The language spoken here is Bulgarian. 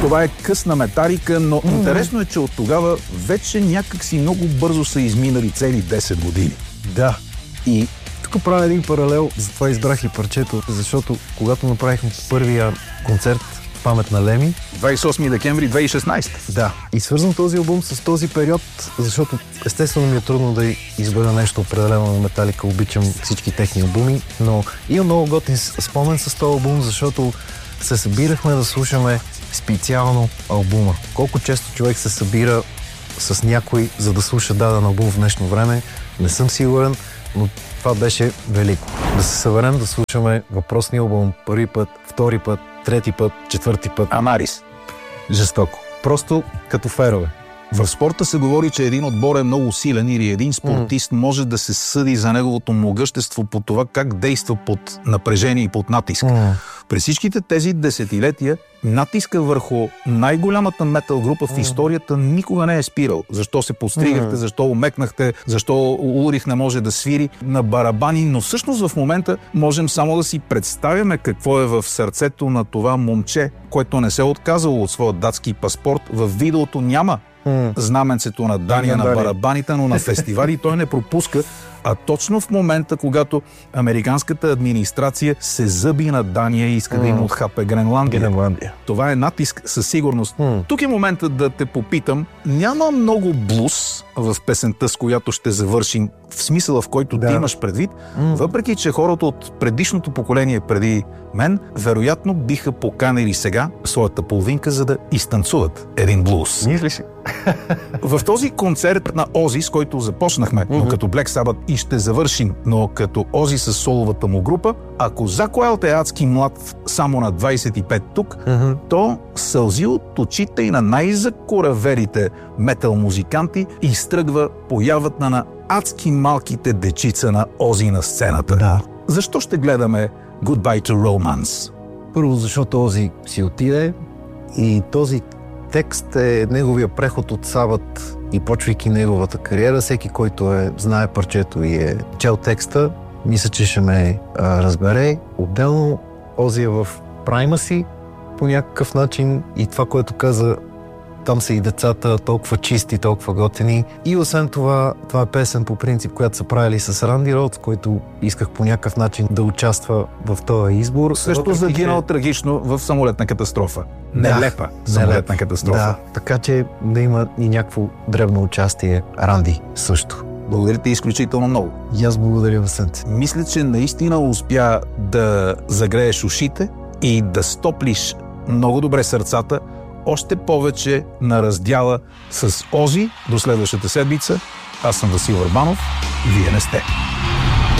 Това е късна металика, но интересно е, че от тогава вече някакси много бързо са изминали цели 10 години. Да. И тук правя един паралел, затова избрах и парчето, защото когато направихме първия концерт в памет на Леми... 28 декември 2016. Да. И свързвам този албум с този период, защото естествено ми е трудно да избера нещо определено на Металика. Обичам всички техни албуми, но имам много готин спомен с този албум, защото се събирахме да слушаме специално албума. Колко често човек се събира с някой, за да слуша даден албум в днешно време, не съм сигурен, но това беше велико. Да се съберем да слушаме въпросния албум първи път, втори път, трети път, четвърти път. Амарис. Жестоко. Просто като ферове. В спорта се говори, че един отбор е много силен или един спортист може да се съди за неговото могъщество по това как действа под напрежение и под натиск. През всичките тези десетилетия натиска върху най-голямата метал група в историята никога не е спирал. Защо се подстригахте, защо умекнахте, защо Улрих не може да свири на барабани, но всъщност в момента можем само да си представяме какво е в сърцето на това момче, което не се е отказало от своя датски паспорт. В видеото няма знаменцето на Дания на барабаните, но на фестивали той не пропуска. А точно в момента, когато американската администрация се зъби на Дания и иска да им отхапе Гренландия. Това е натиск със сигурност. Тук е моментът да те попитам. Няма много блуз в песента, с която ще завършим, в смисъла, в който ти имаш предвид, въпреки че хората от предишното поколение преди мен, вероятно биха поканили сега своята половинка, за да изтанцуват един блуз. Мисли си? В този концерт на Ози, с който започнахме, но като Black Sabbath и ще завършим, но като Ози с соловата му група, ако Зак Уайлд е адски млад само на 25 тук, то сълзи от очите и на най-закораверите метал музиканти изтръгва появата на адски малките дечица на Ози на сцената. Да. Защо ще гледаме Goodbye to Romance? Първо, защото Ози си отиде и този текст е неговия преход от Сабът и почвайки неговата кариера. Всеки, който знае парчето и е чел текста, мисля, че ще ме разбере. Отделно Ози е в прайма си по някакъв начин и това, което каза, там са и децата толкова чисти, толкова готини. И освен това, това е песен по принцип, която са правили с Ранди Роудс, който исках по някакъв начин да участва в този избор. Също загинал трагично в самолетна катастрофа. Нелепа самолетна катастрофа. Да, така че да има и някакво дребно участие Ранди също. Благодаря ти изключително много. И аз благодаря, Васенце. Мисля, че наистина успя да загрееш ушите и да стоплиш много добре сърцата, още повече на раздяла с Ози. До следващата седмица. Аз съм Васил Върбанов. Вие не сте.